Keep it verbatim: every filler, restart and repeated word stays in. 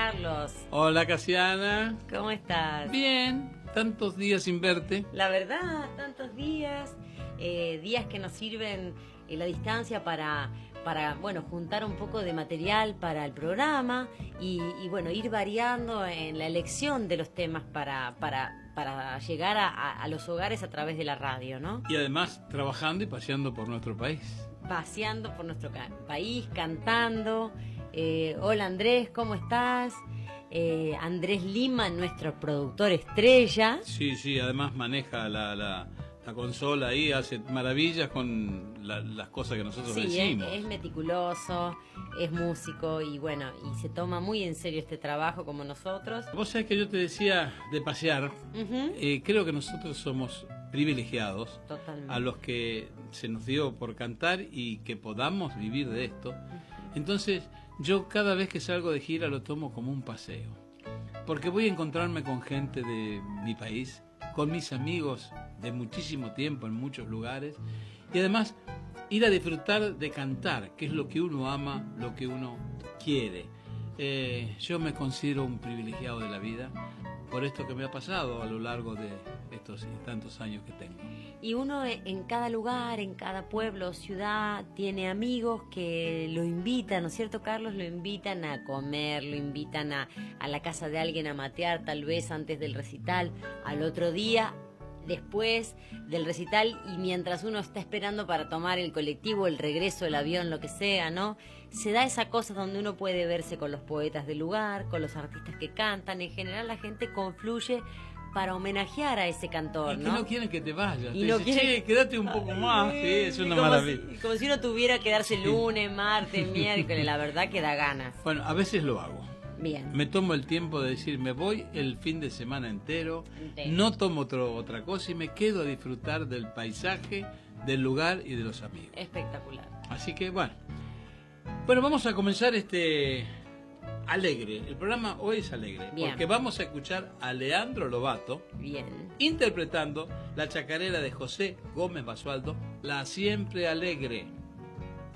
Carlos. Hola, Casiana. ¿Cómo estás? Bien, tantos días sin verte. La verdad, tantos días, eh, días que nos sirven en la distancia para, para, bueno, juntar un poco de material para el programa y, y bueno, ir variando en la elección de los temas para, para, para llegar a, a, a los hogares a través de la radio, ¿no? Y además trabajando y paseando por nuestro país. Paseando por nuestro país, cantando. Eh, hola Andrés, ¿cómo estás? Eh, Andrés Lima, nuestro productor estrella. Sí, sí, además maneja la, la, la consola ahí, hace maravillas con la, las cosas que nosotros sí, decimos. Es, es meticuloso, es músico y bueno, y se toma muy en serio este trabajo como nosotros. Vos sabés que yo te decía de pasear, uh-huh. eh, creo que nosotros somos privilegiados. Totalmente. A los que se nos dio por cantar y que podamos vivir de esto. Entonces yo cada vez que salgo de gira lo tomo como un paseo, porque voy a encontrarme con gente de mi país, con mis amigos de muchísimo tiempo en muchos lugares, y además ir a disfrutar de cantar, que es lo que uno ama, lo que uno quiere. Eh, yo me considero un privilegiado de la vida por esto que me ha pasado a lo largo de estos y tantos años que tengo. Y uno en cada lugar, en cada pueblo, ciudad, tiene amigos que lo invitan, ¿no es cierto, Carlos? Lo invitan a comer, lo invitan a, a la casa de alguien a matear, tal vez antes del recital, al otro día, después del recital, y mientras uno está esperando para tomar el colectivo, el regreso, el avión, lo que sea, ¿no? Se da esa cosa donde uno puede verse con los poetas del lugar, con los artistas que cantan. En general la gente confluye para homenajear a ese cantor, y ¿no? que no quieren que te vayas. Y te no dicen, quieren... che, quédate un poco más. Sí, es una como maravilla. Si, como si uno tuviera que quedarse lunes, martes, miércoles. La verdad que da ganas. Bueno, a veces lo hago. Bien. Me tomo el tiempo de decir, me voy el fin de semana entero, entero. No tomo otro, otra cosa y me quedo a disfrutar del paisaje, del lugar y de los amigos. Espectacular. Así que, bueno. Bueno, vamos a comenzar este alegre. El programa hoy es alegre. Bien. Porque vamos a escuchar a Leandro Lobato. Bien. Interpretando la chacarera de José Gómez Basualdo, La Siempre Alegre.